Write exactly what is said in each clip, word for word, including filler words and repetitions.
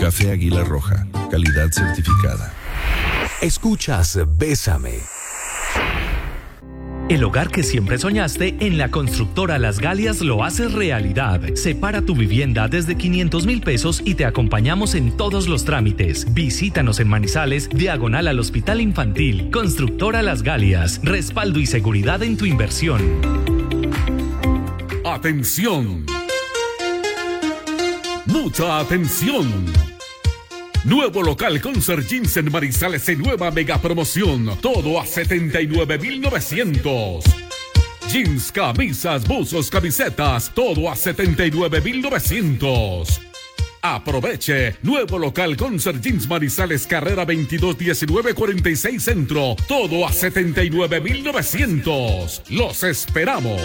Café Águila Roja, calidad certificada. Escuchas Bésame. El hogar que siempre soñaste, en la constructora Las Galias lo haces realidad. Separa tu vivienda desde quinientos mil pesos y te acompañamos en todos los trámites. Visítanos en Manizales, diagonal al Hospital Infantil. Constructora Las Galias, respaldo y seguridad en tu inversión. ¡Atención! ¡Mucha atención! Nuevo local Concert Jeans en Manizales en nueva mega promoción. Todo a setenta y nueve mil novecientos. Jeans, camisas, buzos, camisetas. Todo a setenta y nueve mil novecientos. Aproveche. Nuevo local Concert Jeans Manizales, carrera veintidós diecinueve cuarenta y seis Centro. Todo a setenta y nueve mil novecientos. Los esperamos.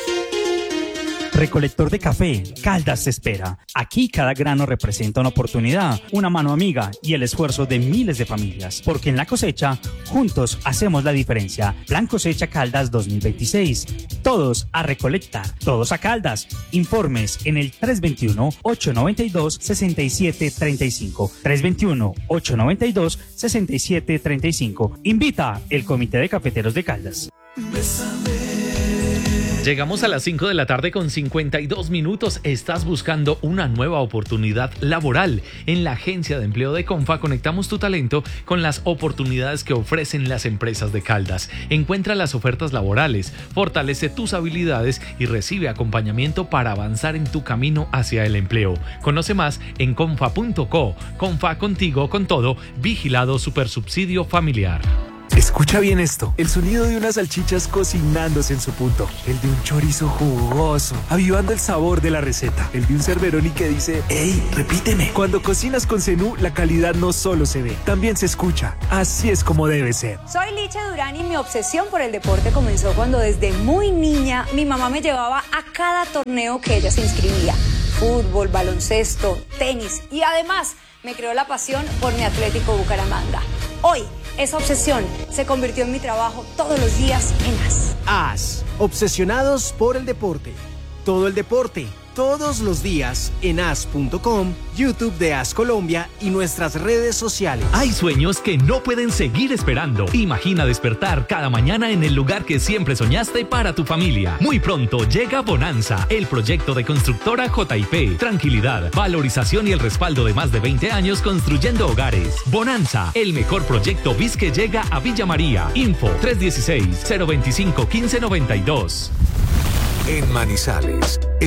Recolector de café, Caldas te espera. Aquí cada grano representa una oportunidad, una mano amiga y el esfuerzo de miles de familias. Porque en la cosecha, juntos hacemos la diferencia. Plan Cosecha Caldas dos mil veintiséis. Todos a recolectar, todos a Caldas. Informes en el tres dos uno, ocho nueve dos, seis siete tres cinco. tres dos uno, ocho nueve dos, seis siete tres cinco. Invita el Comité de Cafeteros de Caldas. Bésame. Llegamos a las cinco de la tarde con cincuenta y dos minutos. ¿Estás buscando una nueva oportunidad laboral? En la agencia de empleo de Confa conectamos tu talento con las oportunidades que ofrecen las empresas de Caldas. Encuentra las ofertas laborales, fortalece tus habilidades y recibe acompañamiento para avanzar en tu camino hacia el empleo. Conoce más en confa punto co. Confa, contigo con todo. Vigilado Supersubsidio Familiar. Escucha bien esto, el sonido de unas salchichas cocinándose en su punto, el de un chorizo jugoso, avivando el sabor de la receta, el de un cerveroni que dice, ¡ey, repíteme! Cuando cocinas con Zenú, la calidad no solo se ve, también se escucha, así es como debe ser. Soy Licha Durán y mi obsesión por el deporte comenzó cuando desde muy niña mi mamá me llevaba a cada torneo que ella se inscribía, fútbol, baloncesto, tenis y además me creó la pasión por mi Atlético Bucaramanga. Hoy, esa obsesión se convirtió en mi trabajo todos los días en A S. A S, obsesionados por el deporte. Todo el deporte, todos los días en A S punto com, YouTube de A S Colombia y nuestras redes sociales. Hay sueños que no pueden seguir esperando. Imagina despertar cada mañana en el lugar que siempre soñaste para tu familia. Muy pronto llega Bonanza, el proyecto de constructora J I P. Tranquilidad, valorización y el respaldo de más de veinte años construyendo hogares. Bonanza, el mejor proyecto B I S que llega a Villa María. Info tres uno seis, cero dos cinco, uno cinco nueve dos. En Manizales.